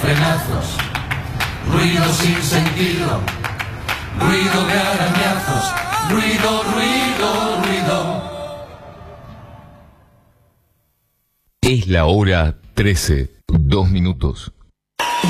frenazos, ruido sin sentido, ruido de arañazos, ruido, ruido, ruido. Es la hora 13, 2 minutos.